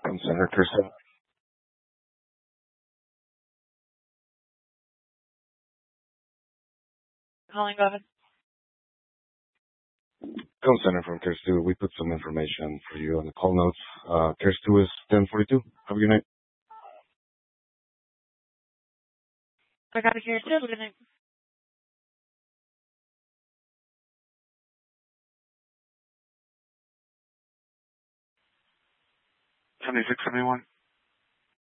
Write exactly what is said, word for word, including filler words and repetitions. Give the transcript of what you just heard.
Phone center, Kirsten. Calling, go ahead. Phone center from Cares two. We put some information for you on the call notes. Uh, Cares two is ten forty-two. Have a good night. I got to hear too. Good night. seventy-six seventy-one.